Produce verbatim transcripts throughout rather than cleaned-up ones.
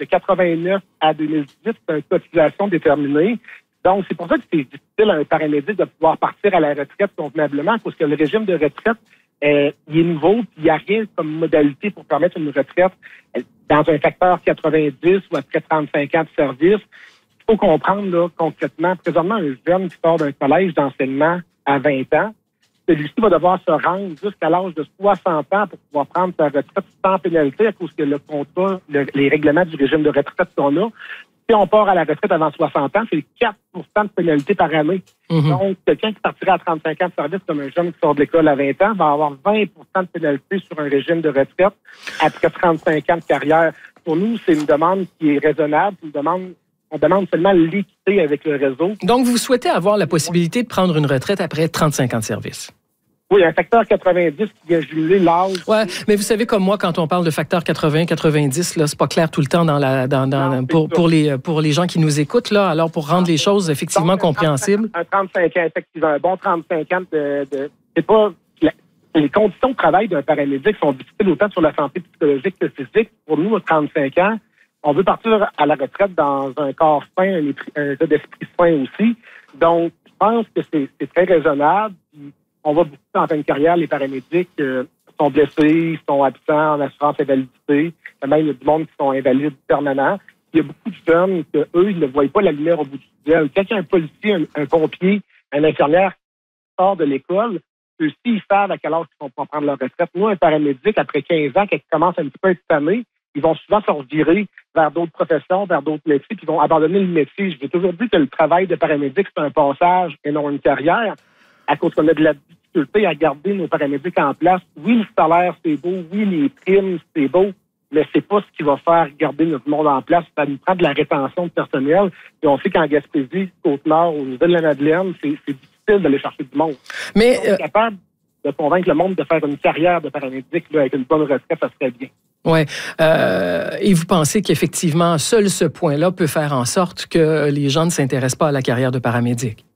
de quatre-vingt-neuf à deux mille dix-huit, c'est une cotisation déterminée. Donc, c'est pour ça que c'est difficile à un paramédic de pouvoir partir à la retraite convenablement, parce que le régime de retraite, euh, il est nouveau, puis il n'y a rien comme modalité pour permettre une retraite euh, dans un facteur quatre-vingt-dix ou après trente-cinq ans de service. Il faut comprendre, là, concrètement, présentement, un jeune qui sort d'un collège d'enseignement à vingt ans, celui-ci va devoir se rendre jusqu'à l'âge de soixante ans pour pouvoir prendre sa retraite sans pénalité à cause que le contrat, le, les règlements du régime de retraite qu'on a. Si on part à la retraite avant soixante ans, c'est quatre pour cent de pénalité par année. Mm-hmm. Donc, quelqu'un qui partirait à trente-cinq ans de service comme un jeune qui sort de l'école à vingt ans va avoir vingt pour cent de pénalité sur un régime de retraite après trente-cinq ans de carrière. Pour nous, c'est une demande qui est raisonnable, une demande On demande seulement l'équité avec le réseau. Donc, vous souhaitez avoir la possibilité de prendre une retraite après trente-cinq ans de service? Oui, un facteur quatre-vingt-dix qui vient jumeler l'âge. Oui, mais vous savez, comme moi, quand on parle de facteur quatre-vingts quatre-vingt-dix, là, c'est pas clair tout le temps dans la, dans, dans, non, pour, pour, les, pour les gens qui nous écoutent. Là. Alors, pour rendre les choses effectivement Donc, compréhensibles. Un trente-cinq ans, effectivement. Un bon trente-cinq ans de... de c'est pas... La, les conditions de travail d'un paramédic sont difficiles autant sur la santé psychologique que physique. Pour nous, à trente-cinq ans, on veut partir à la retraite dans un corps sain, un, un état d'esprit sain aussi. Donc, je pense que c'est, c'est très raisonnable. On voit beaucoup en fin de carrière, les paramédics euh, sont blessés, sont absents en assurance invalidité. Même, il y a du monde qui sont invalides permanents. Il y a beaucoup de jeunes que eux, ils ne voient pas la lumière au bout du tunnel. Quand il y a un policier, un, un pompier, un infirmière qui sort de l'école, eux-ci, ils savent à quel âge ils vont pouvoir prendre leur retraite. Nous, un paramédic, après quinze ans, quand ils commencent un petit peu à être tannés, ils vont souvent se revirer vers d'autres professions, vers d'autres métiers, puis ils vont abandonner le métier. Je vais toujours dire que le travail de paramédic, c'est un passage et non une carrière, à cause qu'on a de la difficulté à garder nos paramédics en place. Oui, le salaire, c'est beau. Oui, les primes, c'est beau. Mais c'est pas ce qui va faire garder notre monde en place. Ça nous prend de la rétention de personnel. Et on sait qu'en Gaspésie, Côte-Nord, au niveau de la Madeleine, c'est, c'est difficile d'aller chercher du monde. Mais on est euh... capable de convaincre le monde de faire une carrière de paramédic là, avec une bonne retraite, ça serait bien. Oui. Euh, et vous pensez qu'effectivement, seul ce point-là peut faire en sorte que les gens ne s'intéressent pas à la carrière de paramédic?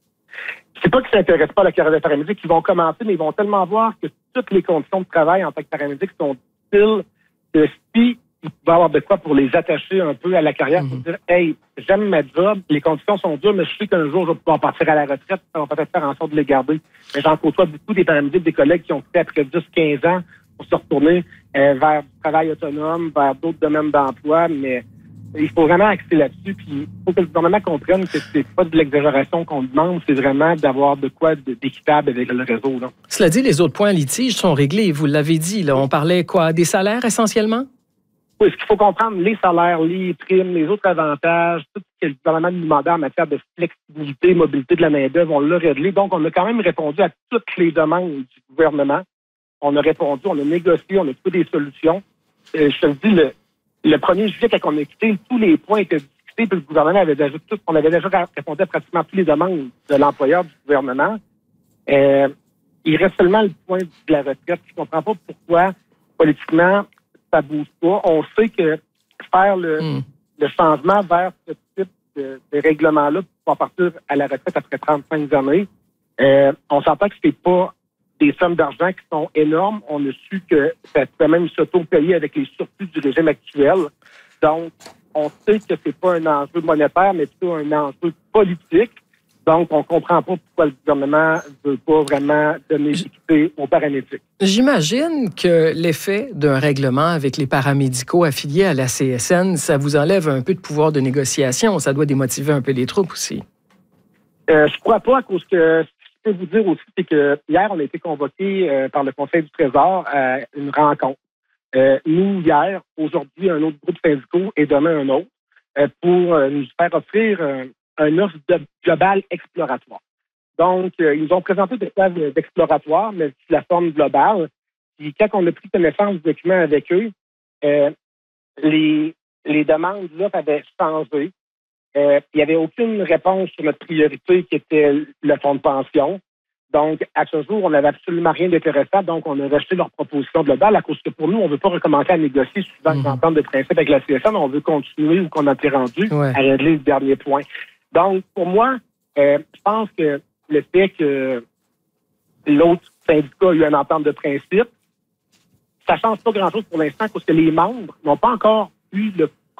C'est pas qu'ils ne s'intéressent pas à la carrière de paramédic, ils vont commencer, mais ils vont tellement voir que toutes les conditions de travail en tant que paramédic sont difficiles que si il va y avoir de quoi pour les attacher un peu à la carrière, mm-hmm. pour dire, hey, j'aime ma job, les conditions sont dures, mais je sais qu'un jour, je vais pouvoir partir à la retraite, ça va peut-être faire en sorte de les garder. Mais j'en côtoie beaucoup des paramédics, des collègues qui ont fait après dix quinze ans pour se retourner euh, vers du travail autonome, vers d'autres domaines d'emploi, mais il faut vraiment axer là-dessus, puis il faut que le gouvernement comprenne que c'est pas de l'exagération qu'on demande, c'est vraiment d'avoir de quoi d'équitable avec le réseau. Là. Cela dit, les autres points litiges sont réglés, vous l'avez dit, là, on parlait quoi, des salaires essentiellement? Oui, ce qu'il faut comprendre, les salaires, les primes, les autres avantages, tout ce que le gouvernement nous demandait en matière de flexibilité, mobilité de la main-d'œuvre, on l'a réglé. Donc, on a quand même répondu à toutes les demandes du gouvernement. On a répondu, on a négocié, on a trouvé des solutions. Euh, je te le dis, le, le premier juillet, quand on a quitté, tous les points étaient discutés, puis le gouvernement avait déjà tout, on avait déjà répondu à pratiquement toutes les demandes de l'employeur du gouvernement. Euh, il reste seulement le point de la retraite. Je ne comprends pas pourquoi, politiquement, ça bouge pas. On sait que faire le, mm. le changement vers ce type de, de règlement-là pour pouvoir partir à la retraite après trente-cinq années, euh, on s'entend que c'est pas des sommes d'argent qui sont énormes. On a su que ça peut même s'auto-payer avec les surplus du régime actuel. Donc, on sait que c'est pas un enjeu monétaire, mais plutôt un enjeu politique. Donc, on comprend pas pourquoi le gouvernement veut pas vraiment donner l'équité aux paramédics. J'imagine que l'effet d'un règlement avec les paramédicaux affiliés à la C S N, ça vous enlève un peu de pouvoir de négociation. Ça doit démotiver un peu les troupes aussi. Euh, je crois pas, à cause que ce que je peux vous dire aussi, c'est que hier, on a été convoqués euh, par le Conseil du Trésor à une rencontre. Euh, nous, hier, aujourd'hui, un autre groupe syndicaux et demain un autre, euh, pour euh, nous faire offrir euh, un offre de globale exploratoire. Donc, euh, ils nous ont présenté des phases d'exploratoire, mais sous la forme globale. Puis quand on a pris connaissance du document avec eux, euh, les, les demandes là avaient changé. Euh, il n'y avait aucune réponse sur notre priorité qui était le fonds de pension. Donc, à ce jour, on n'avait absolument rien d'intéressant. Donc, on a rejeté leur proposition globale à cause que pour nous, on ne veut pas recommencer à négocier suivant une entente de principe avec la C S N. On veut continuer où qu'on a été rendu ouais. à régler le dernier point. Donc, pour moi, euh, je pense que le fait que l'autre syndicat a eu une entente de principe, ça ne change pas grand-chose pour l'instant parce que les membres n'ont pas encore eu le